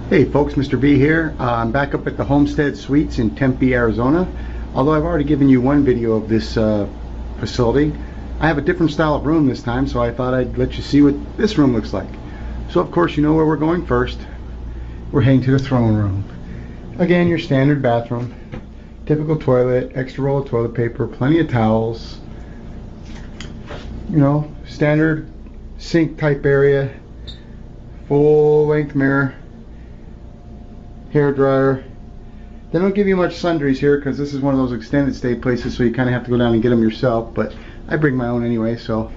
Hey folks, Mr. B here. I'm back up at the Homestead Suites in Tempe, Arizona. Although I've already given you one video of this facility, I have a different style of room this time, so I thought I'd let you see what this room looks like. So of course you know where we're going first. We're heading to the throne room. Again, your standard bathroom. Typical toilet, extra roll of toilet paper, plenty of towels. You know, standard sink type area, full length mirror, hair dryer. They don't give you much sundries here because this is one of those extended stay places, so you kind of have to go down and get them yourself, but I bring my own anyway, so.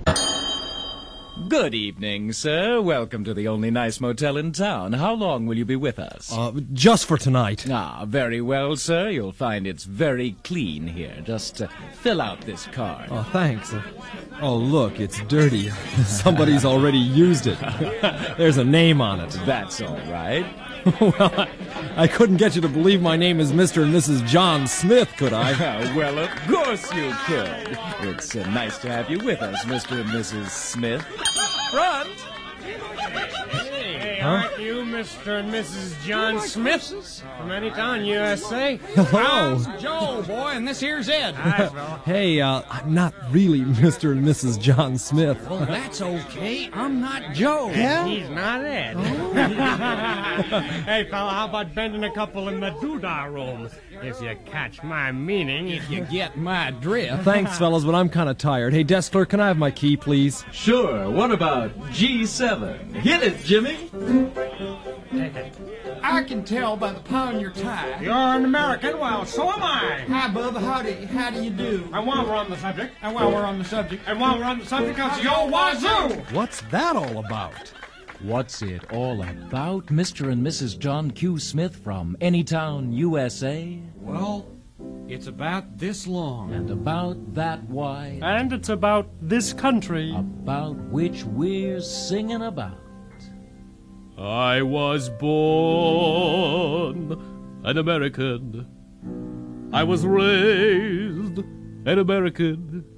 Good evening, sir. Welcome to the only nice motel in town. How long will you be with us? Just for tonight. Ah, very well, sir. You'll find it's very clean here. Just fill out this card. Oh, thanks. Oh, look, it's dirty. Somebody's already used it. There's a name on it. That's all right. Well, I couldn't get you to believe my name is Mr. and Mrs. John Smith, could I? Well, of course you could. It's nice to have you with us, Mr. and Mrs. Smith. Front! Hey, aren't you Mr. and Mrs. John Smith from Anytown, USA? Hello. How's Joe, boy, and this here's Ed. Hi, fella. Hey, I'm not really Mr. and Mrs. John Smith. Well, that's okay. I'm not Joe. He's not Ed. Hey, fella, how about bending a couple in the doodah room? If you catch my meaning. If you get my drift. Thanks, fellas, but I'm kind of tired. Hey, desk clerk, can I have my key, please? Sure, what about G7? Hit it, Jimmy! Take it. I can tell by the pound in your tie. You're an American? Well, so am I. Hi, Bubba. How do you do? And while we're on the subject, And while we're on the subject, it's yo wazoo! What's that all about? What's it all about, Mr. and Mrs. John Q. Smith from Anytown, USA? well, it's about this long. And about that wide, And it's about this country. about which we're singing about. I was born an American. I was raised an American.